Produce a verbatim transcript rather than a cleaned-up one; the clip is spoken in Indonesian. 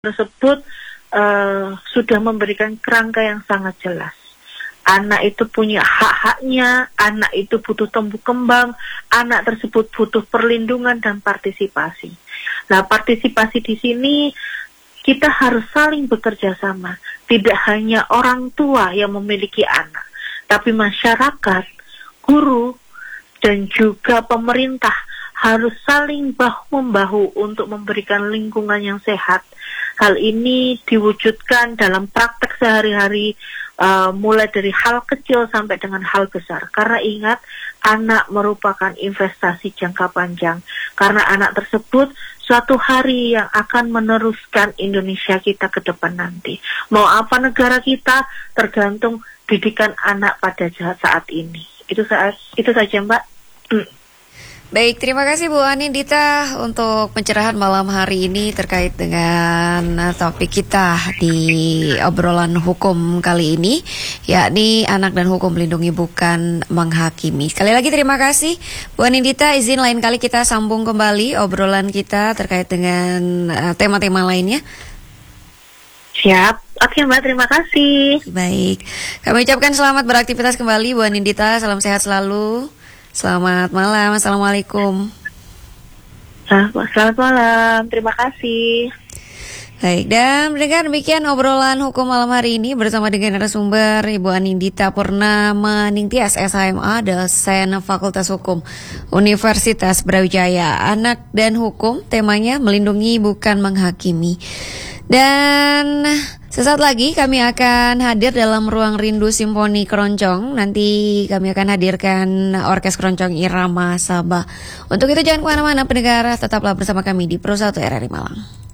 tersebut uh, sudah memberikan kerangka yang sangat jelas. Anak itu punya hak-haknya, anak itu butuh tumbuh kembang, anak tersebut butuh perlindungan dan partisipasi. Nah, partisipasi di sini kita harus saling bekerja sama. Tidak hanya orang tua yang memiliki anak, tapi masyarakat, guru, dan juga pemerintah harus saling bahu-membahu untuk memberikan lingkungan yang sehat. Hal ini diwujudkan dalam praktek sehari-hari, uh, mulai dari hal kecil sampai dengan hal besar. Karena ingat, anak merupakan investasi jangka panjang. Karena anak tersebut suatu hari yang akan meneruskan Indonesia kita ke depan nanti. Mau apa negara kita, tergantung didikan anak pada saat ini. Itu, saat, itu saja, Mbak. Hmm. Baik, terima kasih Bu Anindita untuk pencerahan malam hari ini terkait dengan topik kita di obrolan hukum kali ini, yakni anak dan hukum melindungi bukan menghakimi. Sekali lagi terima kasih Bu Anindita, izin lain kali kita sambung kembali obrolan kita terkait dengan uh, tema-tema lainnya. Siap, oke Mbak, terima kasih. Baik, kami ucapkan selamat beraktivitas kembali Bu Anindita, salam sehat selalu. Selamat malam, Assalamualaikum. Selamat malam, terima kasih. Baik, dan mendengar demikian obrolan hukum malam hari ini bersama dengan narasumber Ibu Anindita Purnama Ningtyas, S H M A, dosen Fakultas Hukum Universitas Brawijaya. Anak dan hukum, temanya melindungi bukan menghakimi. Dan sesaat lagi kami akan hadir dalam ruang rindu Simfoni Keroncong. Nanti kami akan hadirkan Orkes Keroncong Irama Sabah. Untuk itu jangan kemana-mana pendengar, tetaplah bersama kami di Pro satu R R I Malang.